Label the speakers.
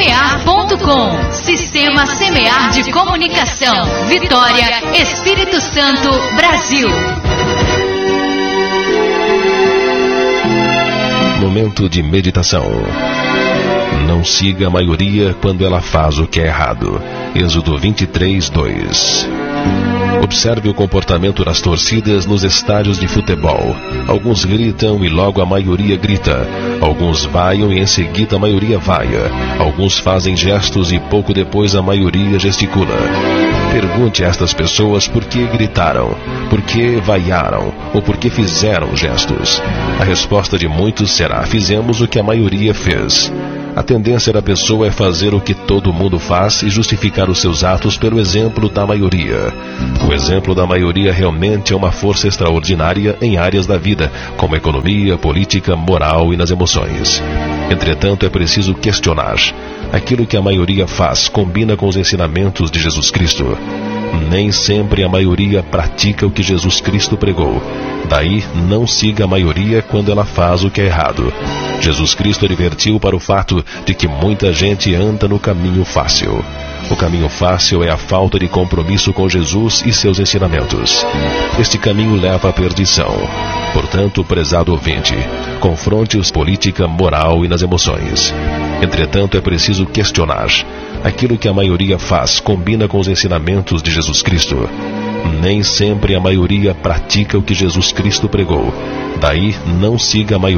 Speaker 1: Semear.com. Sistema Semear de Comunicação. Vitória, Espírito Santo, Brasil.
Speaker 2: Momento de meditação. Não siga a maioria quando ela faz o que é errado. Êxodo 23:2. Observe o comportamento das torcidas nos estádios de futebol. Alguns gritam e logo a maioria grita. Alguns vaiam e em seguida a maioria vaia. Alguns fazem gestos e pouco depois a maioria gesticula. Pergunte a estas pessoas por que gritaram, por que vaiaram ou por que fizeram gestos. A resposta de muitos será: fizemos o que a maioria fez. A tendência da pessoa é fazer o que todo mundo faz e justificar os seus atos pelo exemplo da maioria. O exemplo da maioria realmente é uma força extraordinária em áreas da vida, como economia, política, moral e nas emoções. Entretanto, é preciso questionar. Aquilo que a maioria faz combina com os ensinamentos de Jesus Cristo? Nem sempre a maioria pratica o que Jesus Cristo pregou. Daí, não siga a maioria quando ela faz o que é errado. Jesus Cristo advertiu para o fato de que muita gente anda no caminho fácil. O caminho fácil é a falta de compromisso com Jesus e seus ensinamentos. Este caminho leva à perdição. Portanto, prezado ouvinte, confronte-os política, moral e nas emoções. Entretanto, é preciso questionar. Aquilo que a maioria faz combina com os ensinamentos de Jesus Cristo? Nem sempre a maioria pratica o que Jesus Cristo pregou. Daí, não siga a maioria